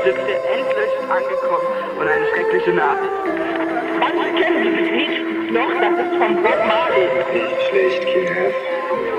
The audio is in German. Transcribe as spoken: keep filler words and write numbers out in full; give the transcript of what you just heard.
sind wir endlich angekommen und eine schreckliche Nachricht. Manche kennen dieses Lied noch, das ist von Bob Marley. Nicht schlecht, Kinder.